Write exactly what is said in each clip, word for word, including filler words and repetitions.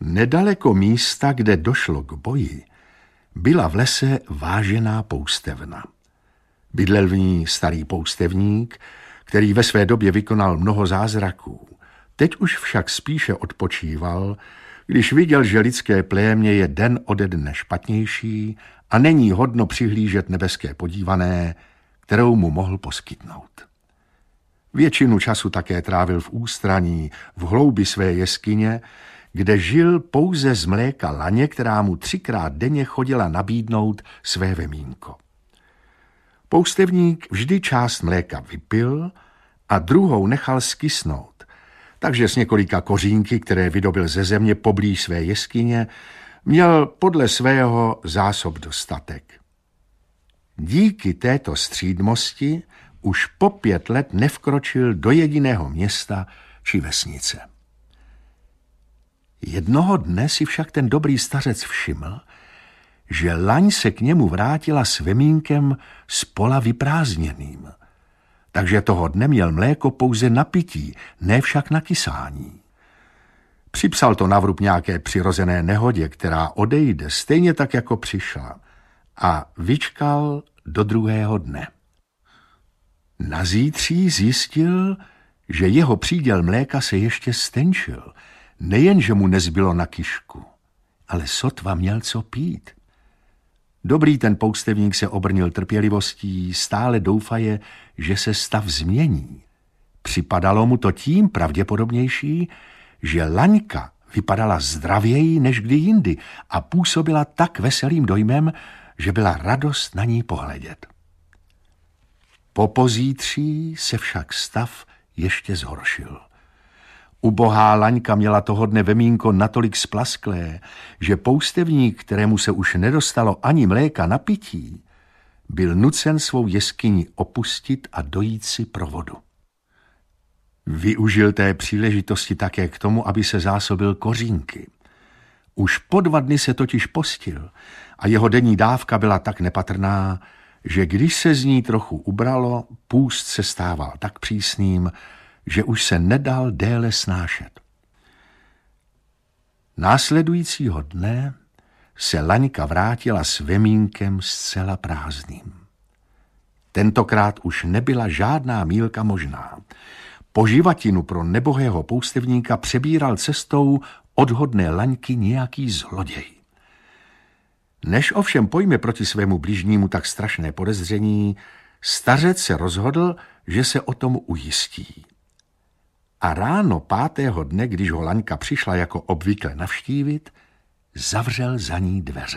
Nedaleko místa, kde došlo k boji, byla v lese vážená poustevna. Bydlel v ní starý poustevník, který ve své době vykonal mnoho zázraků. Teď už však spíše odpočíval, když viděl, že lidské plémě je den ode dne špatnější a není hodno přihlížet nebeské podívané, kterou mu mohl poskytnout. Většinu času také trávil v ústraní, v hloubi své jeskyně, kde žil pouze z mléka laně, která mu třikrát denně chodila nabídnout své vemínko. Poustevník vždy část mléka vypil a druhou nechal skysnout, takže s několika kořínky, které vydobil ze země poblíž své jeskyně, měl podle svého zásob dostatek. Díky této střídmosti už po pět let nevkročil do jediného města či vesnice. Jednoho dne si však ten dobrý stařec všiml, že laň se k němu vrátila s vemínkem z pola vyprázdněným, takže toho dne měl mléko pouze na pití, ne však na kysání. Připsal to na vrub nějaké přirozené nehodě, která odejde stejně tak, jako přišla, a vyčkal do druhého dne. Nazítří zjistil, že jeho příděl mléka se ještě stenčil, nejen, že mu nezbylo na kyšku, ale sotva měl co pít. Dobrý ten poustevník se obrnil trpělivostí, stále doufaje, že se stav změní. Připadalo mu to tím pravděpodobnější, že laňka vypadala zdravěji než kdy jindy a působila tak veselým dojmem, že byla radost na ní pohledět. Po pozítří se však stav ještě zhoršil. Ubohá laňka měla toho dne vemínko natolik splasklé, že poustevník, kterému se už nedostalo ani mléka na pití, byl nucen svou jeskyni opustit a dojít si pro vodu. Využil té příležitosti také k tomu, aby se zásobil kořínky. Už po dva dny se totiž postil a jeho denní dávka byla tak nepatrná, že když se z ní trochu ubralo, půst se stával tak přísným, že už se nedal déle snášet. Následujícího dne se laňka vrátila s vemínkem zcela prázdným. Tentokrát už nebyla žádná mýlka možná. Poživatinu pro nebohého poustevníka přebíral cestou odhodné laňky nějaký zloděj. Než ovšem pojme proti svému bližnímu tak strašné podezření, stařec se rozhodl, že se o tom ujistí. A ráno pátého dne, když ho laňka přišla jako obvykle navštívit, zavřel za ní dveře.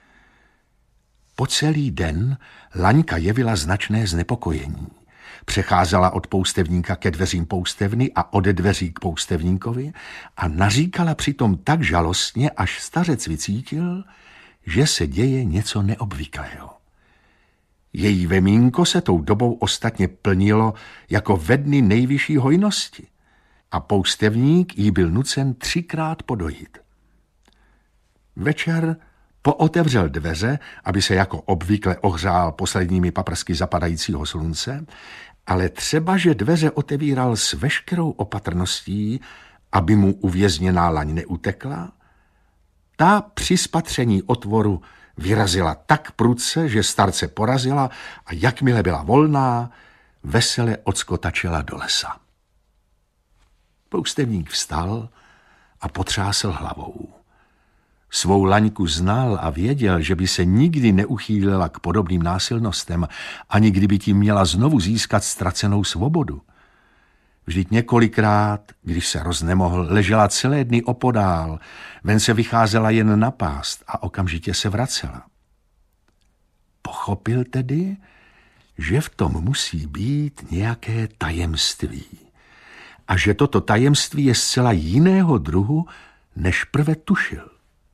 Po celý den laňka jevila značné znepokojení. Přecházela od poustevníka ke dveřím poustevny a ode dveří k poustevníkovi a naříkala přitom tak žalostně, až stařec vycítil, že se děje něco neobvyklého. Její vemínko se tou dobou ostatně plnilo jako ve dny nejvyšší hojnosti a poustevník jí byl nucen třikrát podojit. Večer pootevřel dveře, aby se jako obvykle ohřál posledními paprsky zapadajícího slunce, ale třeba, že dveře otevíral s veškerou opatrností, aby mu uvězněná laň neutekla, ta při spatření otvoru vyrazila tak prudce, že starce porazila a jakmile byla volná, vesele odskotačila do lesa. Poustevník vstal a potřásl hlavou. Svou laňku znal a věděl, že by se nikdy neuchýlila k podobným násilnostem, ani kdyby tím měla znovu získat ztracenou svobodu. Vždyť několikrát, když se roznemohl, ležela celé dny opodál, ven se vycházela jen na pást a okamžitě se vracela. Pochopil tedy, že v tom musí být nějaké tajemství a že toto tajemství je zcela jiného druhu, než prve tušil.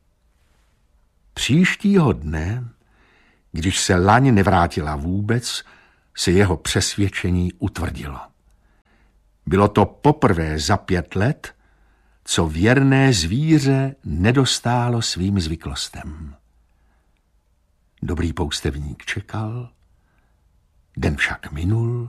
Příštího dne, když se laň nevrátila vůbec, se jeho přesvědčení utvrdilo. Bylo to poprvé za pět let, co věrné zvíře nedostálo svým zvyklostem. Dobrý poustevník čekal, den však minul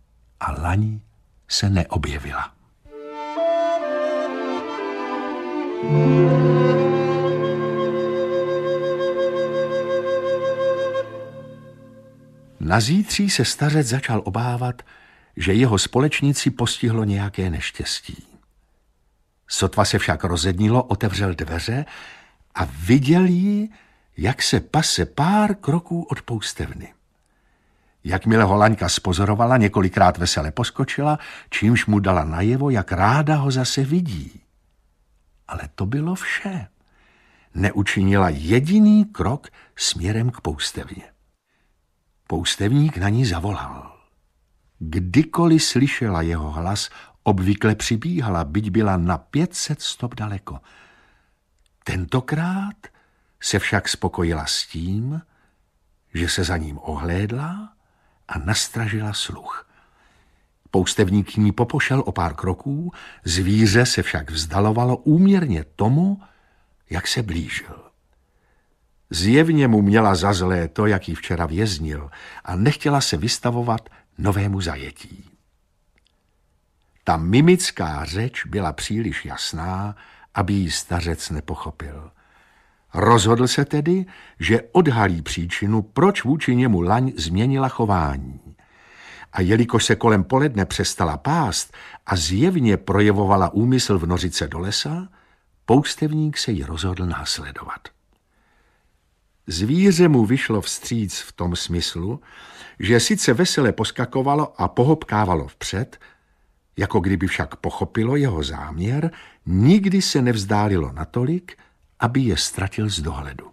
a laň se neobjevila. Nazítří se stařec začal obávat, že jeho společníci postihlo nějaké neštěstí. Sotva se však rozednilo, otevřel dveře a viděl jí, jak se pase pár kroků od poustevny. Jakmile ho Laňka spozorovala, několikrát vesele poskočila, čímž mu dala najevo, jak ráda ho zase vidí. Ale to bylo vše. Neučinila jediný krok směrem k poustevně. Poustevník na ní zavolal. Kdykoliv slyšela jeho hlas, obvykle přibíhala, byť byla na pět set stop daleko. Tentokrát se však spokojila s tím, že se za ním ohlédla a nastražila sluch. Poustevník k ní popošel o pár kroků, zvíře se však vzdalovalo úměrně tomu, jak se blížil. Zjevně mu měla za zlé to, jak jí včera věznil, a nechtěla se vystavovat novému zajetí. Ta mimická řeč byla příliš jasná, aby ji stařec nepochopil. Rozhodl se tedy, že odhalí příčinu, proč vůči němu Laň změnila chování. A jelikož se kolem poledne přestala pást a zjevně projevovala úmysl vnořit se do lesa, poustevník se jí rozhodl následovat. Zvíře mu vyšlo vstříc v tom smyslu, že sice vesele poskakovalo a pohopkávalo vpřed, jako kdyby však pochopilo jeho záměr, nikdy se nevzdálilo natolik, aby je ztratil z dohledu.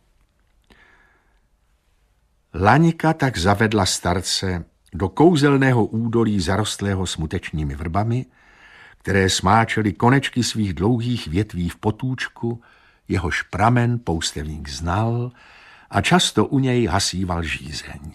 Laňka tak zavedla starce do kouzelného údolí zarostlého smutečnými vrbami, které smáčely konečky svých dlouhých větví v potůčku, jehož pramen poustevník znal a často u něj hasíval žízeň.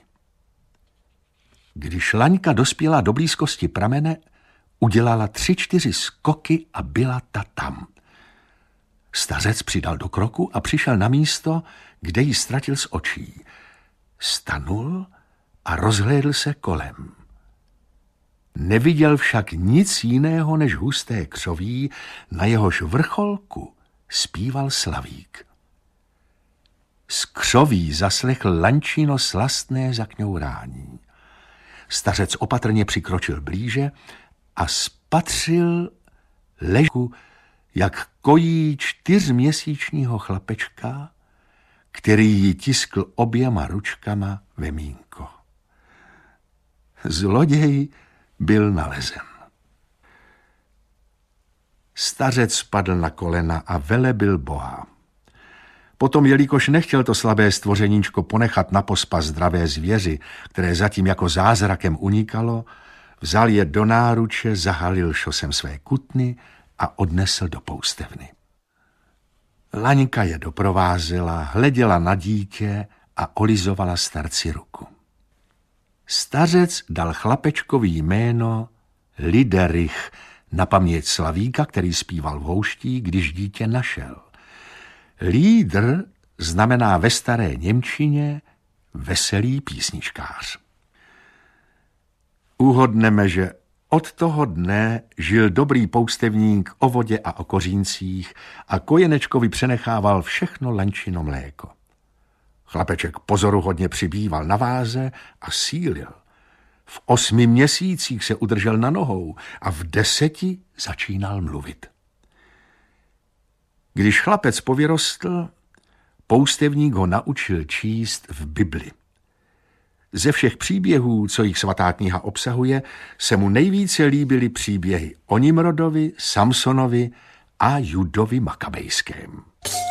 Když Laňka dospěla do blízkosti pramene, udělala tři, čtyři skoky a byla ta tam. Stařec přidal do kroku a přišel na místo, kde ji ztratil z očí. Stanul a rozhlédl se kolem. Neviděl však nic jiného než husté křoví, na jehož vrcholku zpíval slavík. Z křoví zaslechl Lančino slastné zakňourání. Stařec opatrně přikročil blíže a spatřil ležku, jak kojí čtyřměsíčního chlapečka, který ji tiskl oběma ručkama vemínko. Zloděj byl nalezen. Stařec spadl na kolena a velebil Boha. Potom, jelikož nechtěl to slabé stvořeníčko ponechat na pospas zdravé zvěři, které zatím jako zázrakem unikalo, vzal je do náruče, zahalil šosem své kutny a odnesl do poustevny. Laňka je doprovázela, hleděla na dítě a olizovala starci ruku. Stařec dal chlapečkovi jméno Liderich na paměť slavíka, který zpíval v houští, když dítě našel. Lídr znamená ve staré němčině veselý písničkář. Uhodneme, že od toho dne žil dobrý poustevník o vodě a o koříncích a kojenečkovi přenechával všechno Lančino mléko. Chlapeček pozoruhodně přibýval na váze a sílil. V osmi měsících se udržel na nohou a v deseti začínal mluvit. Když chlapec povyrostl, poustevník ho naučil číst v Bibli. Ze všech příběhů, co jich svatá kniha obsahuje, se mu nejvíce líbily příběhy o Nimrodovi, Samsonovi a Judovi Makabejském.